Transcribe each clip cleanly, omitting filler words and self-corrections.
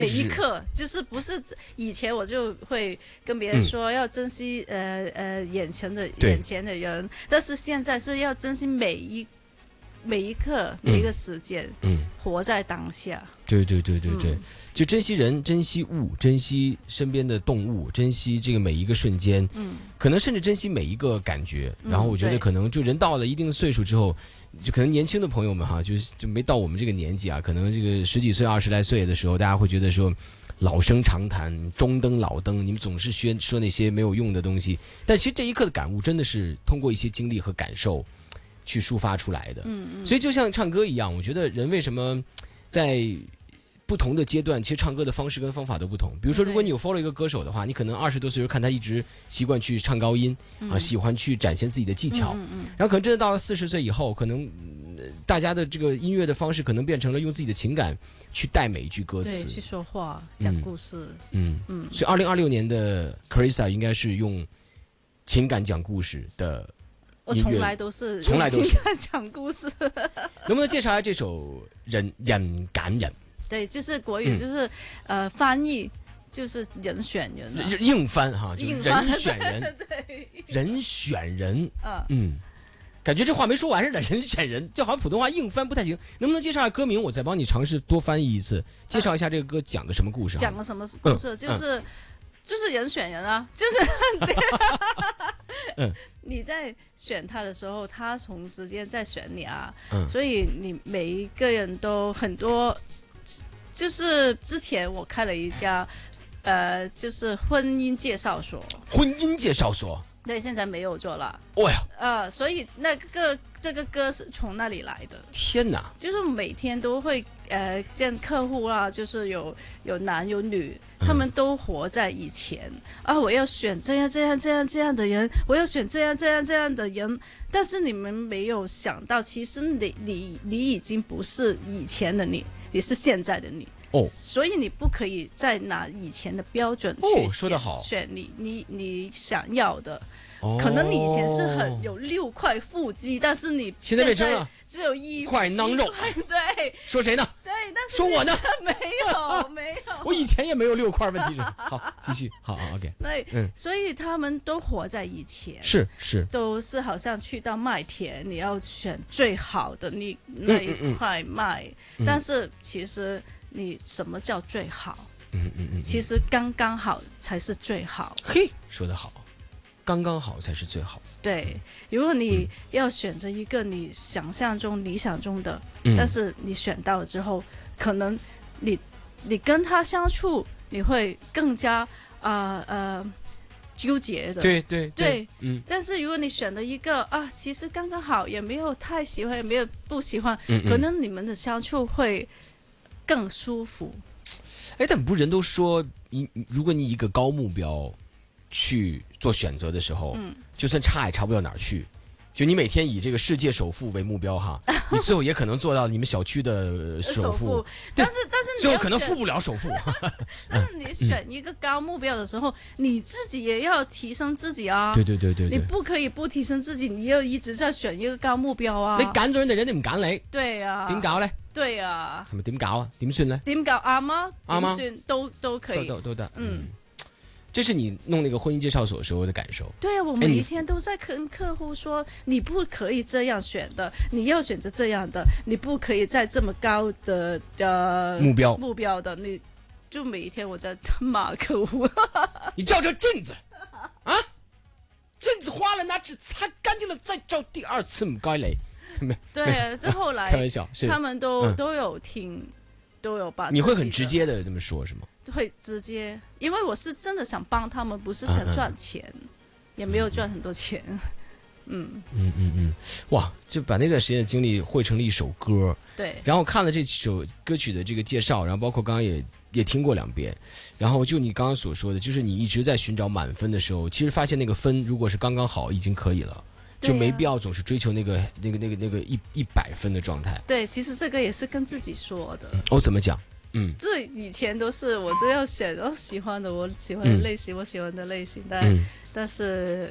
每一刻，就是不是以前我就会跟别人说要珍惜眼前的人，但是现在是要珍惜每一刻每一个时间，活在当下。 对，就珍惜人，珍惜物，珍惜身边的动物，珍惜这个每一个瞬间，可能甚至珍惜每一个感觉。然后我觉得可能就人到了一定的岁数之后，就可能年轻的朋友们哈，就没到我们这个年纪啊，可能这个10几岁、20来岁的时候，大家会觉得说老生常谈，中登老登，你们总是说那些没有用的东西。但其实这一刻的感悟，真的是通过一些经历和感受去抒发出来的。所以就像唱歌一样，我觉得人为什么在不同的阶段，其实唱歌的方式跟方法都不同。比如说，如果你有 follow 一个歌手的话，你可能20多岁时候看他一直习惯去唱高音啊，喜欢去展现自己的技巧，然后可能真的到了40岁以后，可能大家的这个音乐的方式可能变成了用自己的情感去带每一句歌词， 对，去说话、讲故事。 所以2026年的 Carissa 应该是用情感讲故事的。 我从来都是情感讲故事。 能不能介绍一下这首人感人？ 对，就是国语，就是翻译就是人选人、啊， 硬翻哈，就是人选人， 对， 人选人，感觉这话没说完似的，人选人，就好像普通话硬翻不太行。能不能介绍一下歌名？我再帮你尝试多翻译一次，介绍一下这个歌讲的什么故事？ 讲了什么故事？就是人选人啊，就是你在选他的时候，他同时间在选你啊，所以你每一个人都很多。就是之前我开了一家，就是婚姻介绍所。 婚姻介绍所？ 对，现在没有做了。 哦呀， 所以这个歌是从那里来的。 天哪！ 就是每天都会见客户啊，就是有男有女，他们都活在以前啊，我要选这样的人，我要选这样的人，但是你们没有想到，其实你已经不是以前的你。你是现在的你所以你不可以再拿以前的标准去说得好， 选你想要的。可能你以前是很有6块腹肌，但是你现在变成了只有1 块囊肉。 对， 说谁呢？ 对，但是说我呢？ 没有， 我以前也没有6块。问题是，好，继续，好 ，OK。 对，所以他们都活在以前， 是， 都是好像去到麦田，你要选最好的那一块麦，但是其实你什么叫最好？其实刚刚好才是最好。 嘿，说得好。刚刚好才是最好。 对，如果你要选择一个你想象中、理想中的，但是你选到了之后，可能你跟他相处，你会更加纠结的。 对， 但是如果你选了一个其实刚刚好，也没有太喜欢，也没有不喜欢，可能你们的相处会更舒服。 但不人都说，如果你一个高目标去做选择的时候，就算差也差不到哪儿去。就你每天以这个世界首富为目标哈，你最后也可能做到你们小区的首富， 但是你最后可能富不了首富。 但是你选一个高目標嘅時候，你自己也要提升自己啊。 對， 你不可以不提升自己，你要一直在選一個高目標啊。 你揀咗人哋，人哋唔揀你。 對啊。 點搞呢？ 對啊。 係咪點搞啊？點算呢？ 點搞啱啊？ 啱啊。 點算都可以。 都得。这是你弄那个婚姻介绍所时候的感受。 对啊，我每一天都在跟客户说，你不可以这样选的，你要选择这样的，你不可以在这么高的目标的，你就每一天我在骂客户。 你照照镜子啊，镜子花了拿纸擦干净了再照第2次，唔该你。 对，这后来开玩笑， 他们都有听，都有把。 你会很直接的这么说，是吗？ 会直接，因为我是真的想帮他们，不是想赚钱，也没有赚很多钱。 哇，就把那段时间的经历汇成了一首歌。 对， 然后看了这首歌曲的这个介绍，然后包括刚刚也听过2遍，然后就你刚刚所说的，就是你一直在寻找满分的时候，其实发现那个分如果是刚刚好已经可以了。就没必要总是追求那个100分的状态。 对，其实这个也是跟自己说的。 怎么讲？ 这以前都是我都要选喜欢的，我喜欢的类型，我喜欢的类型，但是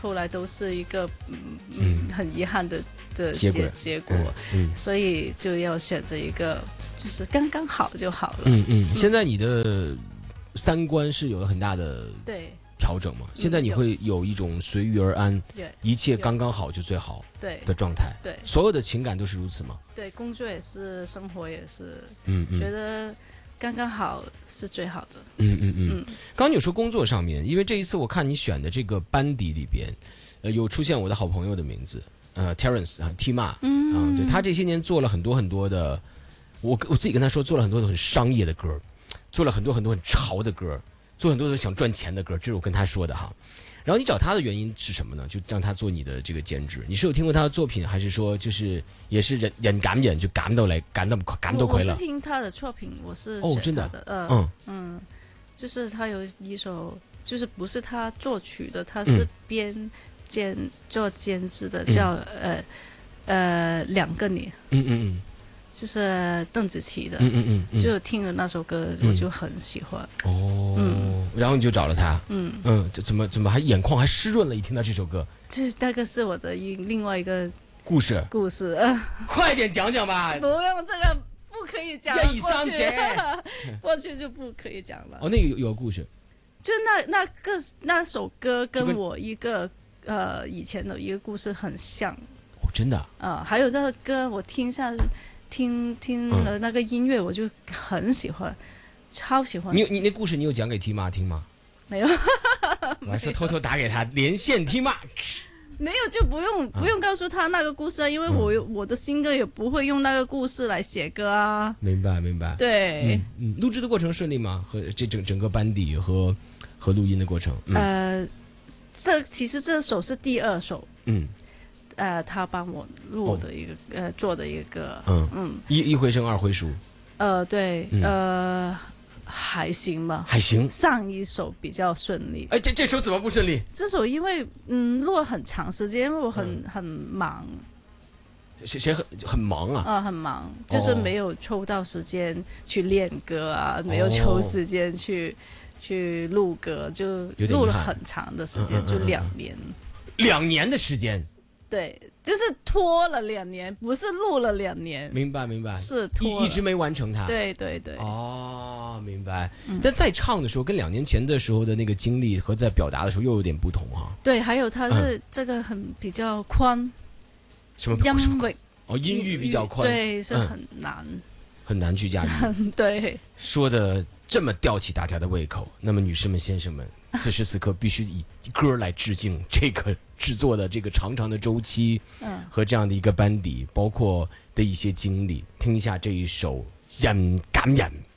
后来都是一个很遗憾的结果，所以就要选择一个就是刚刚好就好了。 现在你的三观是有了很大的调整嘛？现在你会有一种随遇而安，一切刚刚好就最好的状态。 对， 所有的情感都是如此吗？ 对，工作也是，生活也是，觉得刚刚好是最好的。 刚刚你有说工作上面，因为这一次我看你选的这个班底里边，有出现我的好朋友的名字，Terence 啊 ，T-Ma，对，他这些年做了很多很多的，我自己跟他说，做了很多很商业的歌，做了很多很多很潮的歌，做很多的想赚钱的歌，这是我跟他说的哈。然后你找他的原因是什么呢？就让他做你的这个监制，你是有听过他的作品，还是说就是也是人感染就感到亏了？ 我是听他的作品，我是真的， 就是他有一首，就是不是他作曲的，他是做监制的，叫两个你，就是邓紫棋的，就听了那首歌，我就很喜欢。 然后你就找了他，怎么还眼眶还湿润了？一听到这首歌， 就是那个是我的另外一个故事， 快点讲讲吧。 不用这个，不可以讲。过去就不可以讲了。 那个有故事， 就那首歌跟我一个以前的一个故事很像。 真的？ 还有这个歌，我听了那个音乐，我就很喜欢，超喜欢。 你那故事你有讲给 T-Ma 听吗？ 没有。 我还说偷偷打给他连线 T-Ma。 没有，就不用告诉他那个故事啊，因为我的新歌也不会用那个故事来写歌啊。 明白。 对。 录制的过程顺利吗？和这整个班底和录音的过程？ 其实这首是第二首。他帮我录的一个做的一个一回生二回熟。 对，还行吧， 还行。 上一首比较顺利。 这首怎么不顺利？ 这首因为录了很长时间，因为我很忙。 谁很忙啊？ 很忙，就是没有抽到时间去练歌啊，没有抽时间去录歌，就录了很长的时间，就2年。 2年的时间。 对，就是拖了2年，不是录了2年。 明白， 是拖一直没完成它。 对。 明白。但在唱的时候，跟2年前的时候的那个经历和在表达的时候又有点不同哈。 对，还有它是这个比较宽， 什么音域比较宽， 对，是很难去驾驭。 对， 说的这么吊起大家的胃口，那么女士们、先生们，此时此刻必须以歌来致敬这个制作的这个长长的周期，和这样的一个班底，包括的一些经历，听一下这一首《人感人》。